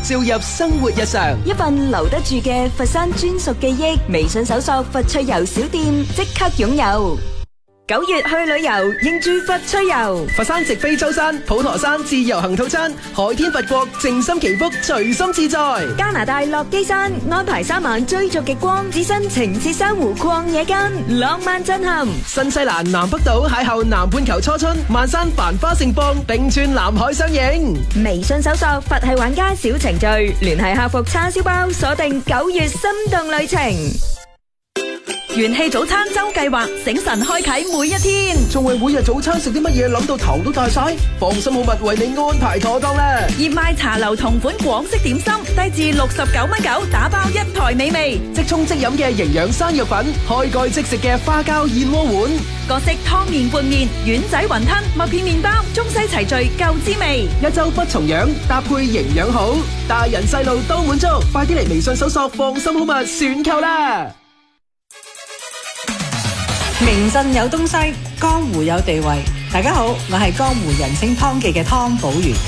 照入生活日常。 一份留得住嘅佛山專屬記憶，微信搜索佛趣遊小店即刻擁有。9月去旅遊，認住佛趣遊。 佛山直飛舟山、普陀山自由行套餐，海天佛國，靜心祈福，隨心自在。 加拿大落基山安排3晚追逐極光，置身情切珊瑚曠野間，浪漫震撼。 新西蘭南北島邂逅南半球初春，萬山繁花盛放，並串南海相映。 微信搜索佛系玩家小程序，聯繫客服叉燒包，鎖定9月心動旅程。元氣早餐周計劃，醒神開啟每一天。 仲為每日早餐食啲乜嘢諗到頭都大晒？放心好物為你安排妥當啦！ 熱賣茶樓同款廣式點心，低至69.9，打包一台美味。 即沖即飲嘅營養生藥粉，開蓋即食嘅花膠燕窩碗， 各式湯麵拌麵、丸仔雲吞、麥片麵包，中西齊聚夠滋味。 一周不重樣，搭配營養好，大人細路都滿足。快啲嚟微信搜索放心好物選購啦！ 名鎮有東西，江湖有地位。大家好，我係江湖人稱湯記嘅湯寶如。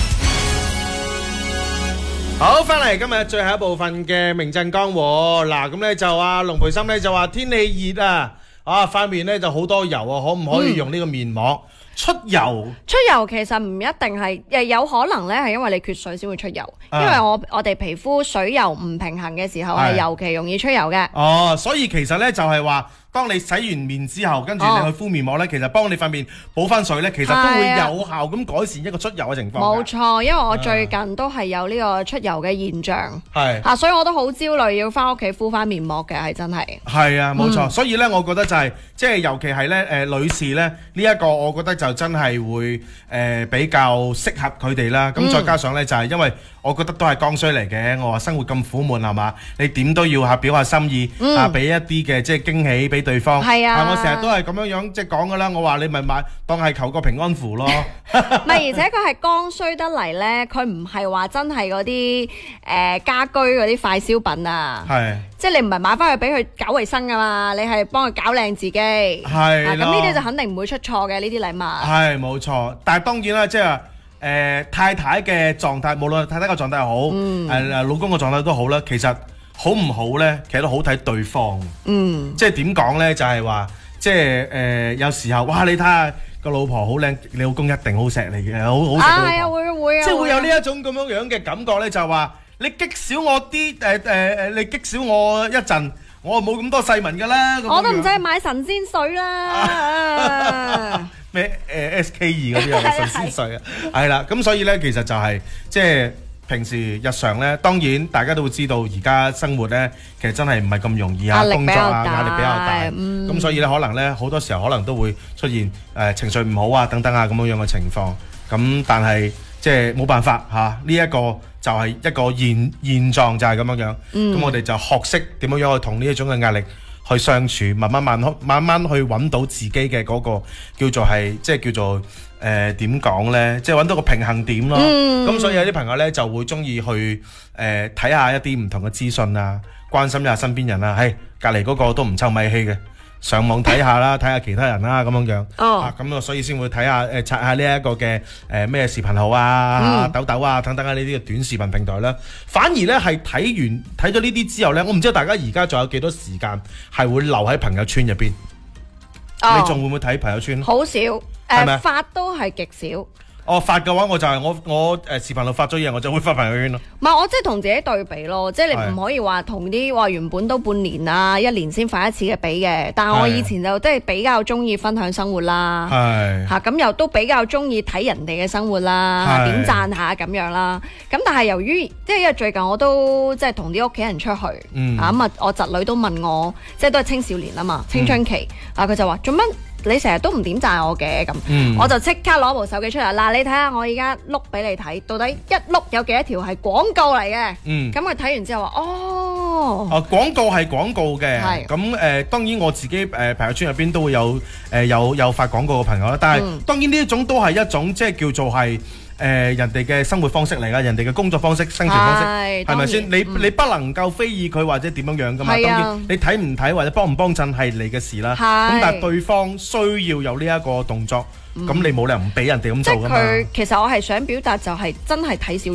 好，翻嚟今日最後一部分嘅名鎮江湖。嗱，咁咧就阿龍培森咧就話天氣熱啊，塊面咧就好多油啊，可唔可以用呢個面膜？出油其實唔一定係，有可能咧係因為你缺水先會出油，因為我哋皮膚水油唔平衡嘅時候係尤其容易出油嘅。 哦，所以其實咧就係話，當你洗完面之後，跟住你去敷面膜咧，其實幫你塊面補翻水咧，其實都會有效咁改善一個出油嘅情況。 冇錯，因為我最近都係有呢個出油嘅現象， 係所以我都好焦慮，要翻屋企敷翻面膜嘅，係真係。係啊，冇錯。所以咧，我覺得就係即係尤其係咧女士咧呢一個，我覺得就真係會比較適合佢哋啦。咁再加上咧就係因為我覺得都係剛需嚟嘅。我話生活咁苦悶係嘛，你點都要表下心意俾一啲嘅即係驚喜俾對方。係啊，我成日都係咁樣即係講噶啦。我話你咪買當係求個平安符咯。 唔係，而且佢係剛需得嚟咧，佢唔係話真係嗰啲家居嗰啲快消品啊。係。即係你唔係買翻去俾佢搞衞生噶嘛，你係幫佢搞靚自己。係。咁呢啲就肯定唔會出錯嘅呢啲禮物。係冇錯，但係當然啦，即係太太嘅狀態，無論太太嘅狀態好，老公嘅狀態都好啦。其實好唔好咧，其實都好睇對方。即係點講咧，就係話，即係有時候，哇！你睇下個老婆好靚，你老公一定好錫你嘅，好錫老婆。係啊，會啊，即係會有呢一種咁樣嘅感覺咧，就係話你激少我啲你激少我一陣，我冇咁多細紋噶啦。我都唔使買神仙水啦。 咩SK2嗰啲啊，神仙水啊，係啦，咁所以咧，其實就係即係平時日常咧，當然大家都會知道，而家生活咧，其實真係唔係咁容易啊，工作啊壓力比較大，咁所以咧可能咧好多時候可能都會出現情緒唔好啊等等啊咁樣嘅情況，咁但係即係冇辦法嚇，呢一個就係一個現狀就係咁樣樣，咁我哋就學識點樣去同呢一種嘅壓力去相處，慢慢去揾到自己嘅嗰個叫做係即係叫做點講呢？即係揾到個平衡點咯。咁所以有啲朋友呢就會中意去睇下一啲唔同嘅資訊啊，關心一下身邊人啊。隔離嗰個都唔臭米氣嘅，上網睇下啦，睇下其他人啦咁樣樣。咁啊，所以先會睇下刷下呢一個嘅咩視頻號啊、抖抖啊等等啊呢啲嘅短視頻平台啦。反而呢係睇咗呢啲之後呢，我唔知道大家而家仲有幾多時間係會留喺朋友圈入邊。你仲會唔會睇朋友圈？ 好少，發都係極少。 發嘅話我就係我視頻度發咗嘢，我就會發朋友圈咯。 唔係，我即係同自己對比咯，即係你唔可以話同啲話原本都半年啊、1年先發一次嘅比嘅。但係我以前就即係比較中意分享生活啦，咁又都比較中意睇人哋嘅生活啦，點讚下咁樣啦。咁但係由於即係因為最近我都即係同啲屋企人出去，咁我侄女都問我，即係都係青少年啊嘛，青春期，佢就話做乜？你成日都唔點讚我嘅咁，我就即刻攞部手機出嚟嗱，你睇下我而家碌俾你睇，到底一碌有幾多條係廣告嚟嘅？咁佢睇完之後話廣告係廣告嘅，咁當然我自己朋友圈入邊都會有發廣告嘅朋友啦，但係當然呢一種都係一種即係叫做係。人哋嘅生活方式嚟㗎，人哋嘅工作方式、生存方式，係咪先？你不能夠非議佢或者點樣樣㗎嘛？當然你睇唔睇或者幫唔幫襯係你嘅事啦。咁但係對方需要有呢一個動作，咁你冇理由唔俾人哋咁做㗎嘛。即係佢其實我係想表達就係真係睇少。